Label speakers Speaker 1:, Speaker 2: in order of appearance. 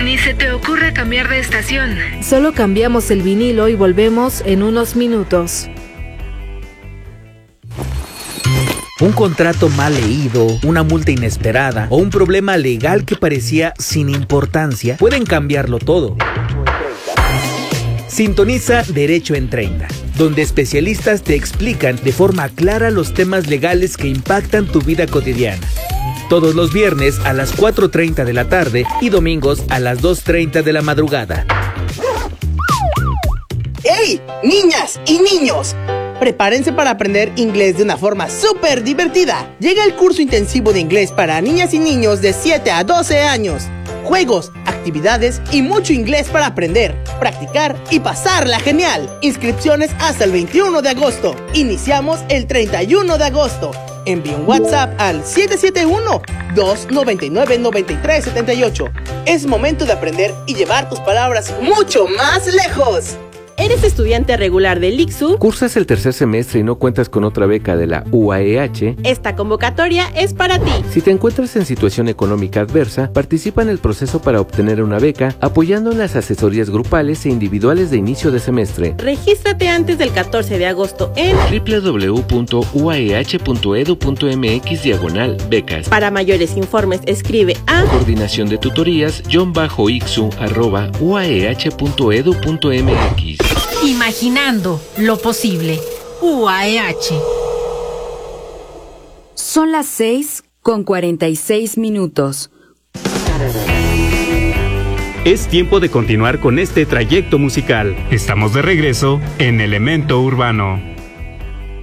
Speaker 1: Ni se te ocurra cambiar de estación.
Speaker 2: Solo cambiamos el vinilo y volvemos en unos minutos.
Speaker 3: Un contrato mal leído, una multa inesperada o un problema legal que parecía sin importancia pueden cambiarlo todo. Sintoniza Derecho en 30, donde especialistas te explican de forma clara los temas legales que impactan tu vida cotidiana. Todos los viernes a las 4:30 de la tarde y domingos a las 2:30 de la madrugada.
Speaker 4: ¡Hey, niñas y niños! Prepárense para aprender inglés de una forma súper divertida. Llega el curso intensivo de inglés para niñas y niños de 7 a 12 años. Juegos, actividades y mucho inglés para aprender, practicar y pasarla genial. Inscripciones hasta el 21 de agosto. Iniciamos el 31 de agosto. Envía un WhatsApp al 771-299-9378. Es momento de aprender y llevar tus palabras mucho más lejos.
Speaker 5: ¿Eres estudiante regular del ICSU?
Speaker 6: ¿Cursas el tercer semestre y no cuentas con otra beca de la UAEH?
Speaker 5: Esta convocatoria es para ti.
Speaker 6: Si te encuentras en situación económica adversa, participa en el proceso para obtener una beca apoyando en las asesorías grupales e individuales de inicio de semestre.
Speaker 5: Regístrate antes del 14 de agosto en
Speaker 6: www.uaeh.edu.mx/becas.
Speaker 5: Para mayores informes escribe a
Speaker 6: Coordinación de Tutorías _ICSU@uaeh.edu.mx.
Speaker 7: Imaginando lo posible. UAEH.
Speaker 8: Son las 6:46.
Speaker 9: Es tiempo de continuar con este trayecto musical. Estamos de regreso en Elemento Urbano.